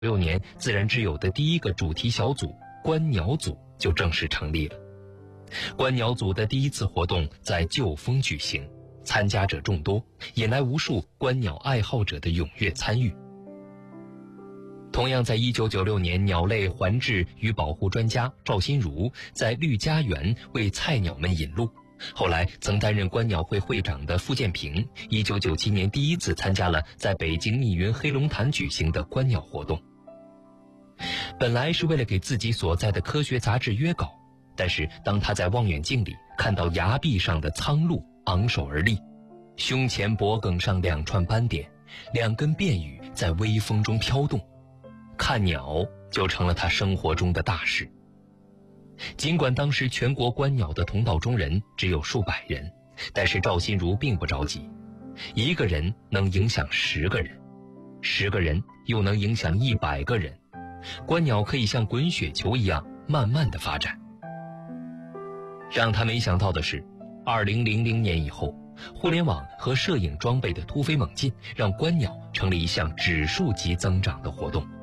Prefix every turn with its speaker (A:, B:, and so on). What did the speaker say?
A: 1996年，自然之友的第一个主题小组观鸟组就正式成立了。观鸟组的第一次活动在旧丰举行，参加者众多，引来无数观鸟爱好者的踊跃参与。同样在1996年，鸟类环治与保护专家赵新儒在绿家园为菜鸟们引路。后来曾担任观鸟会会长的傅建平，1997年第一次参加了在北京密云黑龙潭举行的观鸟活动。本来是为了给自己所在的科学杂志约稿，但是当他在望远镜里看到崖壁上的苍鹭昂首而立，胸前脖颈上2串斑点，2根便羽在微风中飘动，看鸟就成了他生活中的大事。尽管当时全国观鸟的同道中人只有数百人，但是赵新儒并不着急。1个人能影响10个人，10个人又能影响100个人。观鸟可以像滚雪球一样慢慢的发展。让他没想到的是，2000年以后，互联网和摄影装备的突飞猛进，让观鸟成了一项指数级增长的活动。